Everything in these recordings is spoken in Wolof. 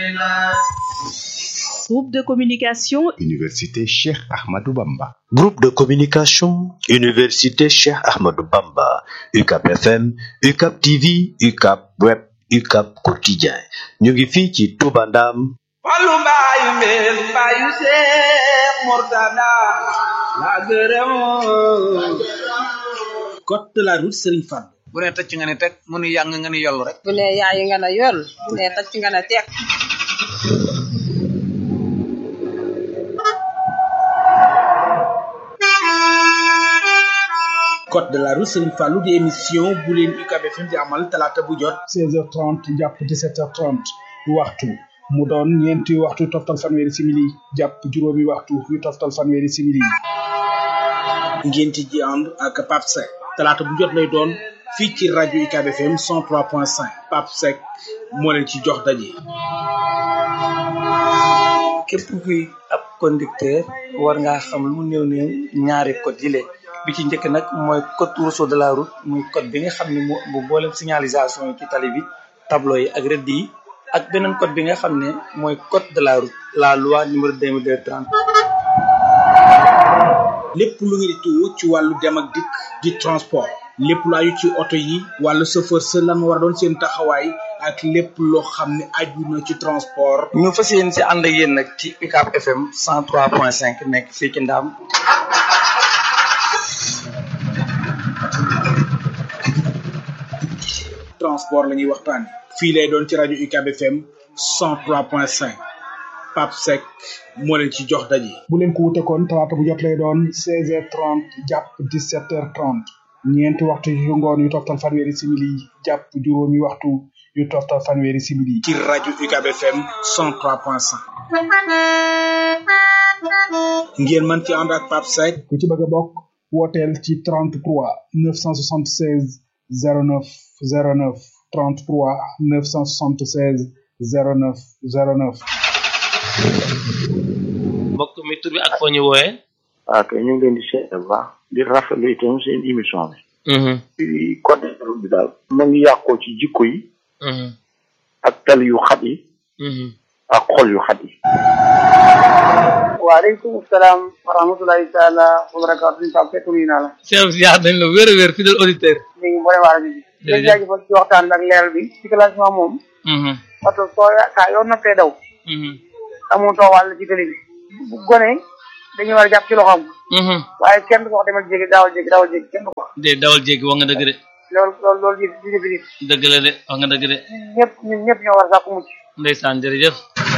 Groupe de communication Université Cheikh Ahmadou Bamba. Groupe de communication Université Cheikh Ahmadou Bamba, UCAP FM, UCAP TV, UCAP Web, UCAP Quotidien. ñu ngi fii ci Touba Ndam. Fallu mbaayu mbeen mbaayu Seex Murtada la gërëm. Code de la route Serigne Fall. bu ne tëcc nga ne teg mu ni yàng nga ni yollu rek. bu ne yaay nga ne yoll bu ne tëcc nga ne teg. Code de la route Serigne Fallou di émission bu leen UCAB FM di amal talaata bu jot 16h30 jàpp 17h30 waxtu mu doon ñeenti waxtu toftal fanweeri simili jàpp juróomi waxtu yu toftal fanweeri simili. ngeen ci ji ànd ak Pape Seck talaata bu jot lay doon fii ci rajo UCAB FM 103.5 Pape Seck moo leen ci jox daje. képp kuy ab conducteur war ngaa xam lu mu néew néew ñaari code yi bi ci njëkk nag mooy code rousseau de la route muy code bi nga xam ne bu boolem signalisation yi ci tali bi tableau yi ak rëdd yi ak beneen code bi nga xam ne mooy code de la route la loi numéro 2230. lépp lu ngeen di tuwo ci wàllu dem ak dikk di transport lépp lu aju ci oto yi wàllu chauffeur sa lan war doon seen taxawaay ak lépp loo xam ne aju na ci transport. ñu fas yéen si ànd ak yéen nag ci UCAB FM 103.5 nekk fii ci Ndaam. transport la ñuy waxtaan fii lay doon ci rajo UCAB FM 103.5 Pape Seck moo leen ci jox daje. bu leen ko wute kon talaata bu jot lay doon 16h30 jàpp 17h30 ñeenti waxtu yu ngoon yu toftal fanweeri simili jàpp juróomi waxtu yu toftal fanweeri simili. ci rajo UCAB FM 103.5. ngeen mën ci ànd ak Pape Seck. ku ci bëgg a bokk wooteel ci 33 976 09 09 33 976 09 09. mbokk mi tur bi ak foo ñu wooyee. waaw kay ñu ngi leen di seet bu baax di rafetlu itam seen émission bi. ci code de la route bi daal. mu ngi yàqoo ci jikko yi. ak tali yu xat yi. ak xol yu xat yi. waaleykum salaam wa rahmatulahi taala wa barakaatu ñu Pape Seck nuyu naa la. Cheikh Ziar dañ la wér a wér fidèle auditeur. ñu ngi boole waa rajo bi. jërëjëf jaajëfal ci waxtaan bi ak leeral bi circulation moom. oto soo saa yoo nattee daw. amuutoo wàll ci tali bi. bu gone dañuy war a jàpp ci loxoom. waaye kenn du ko wax demal jéggi daawal jéggi kenn du ko wax. dawal jéggi wax nga dëgg de. loolu di définir. dëgg la de wax nga dëgg de. ñun ñëpp ñoo war a sàkku mucc. ndeysaan jërëjëf.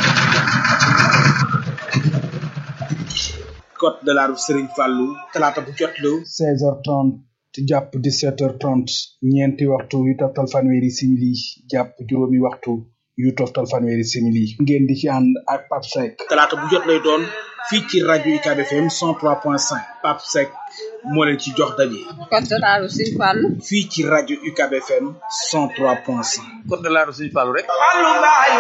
code de la route Serigne Fallou talaata bu jot la. 16h30 jàpp 17h30 ñeenti waxtu yu toftal fanweeri simili jàpp juróomi waxtu yu toftal fanweeri simili. ngeen di ci ànd ak Pape Seck. talaata bu jot lay doon fii ci rajo UCAB FM 103.5 Pape Seck moo leen ci jox daje. code de la route Serigne Fallou. fii ci rajo UCAB FM 103.5. code de la route Serigne Fallou rek.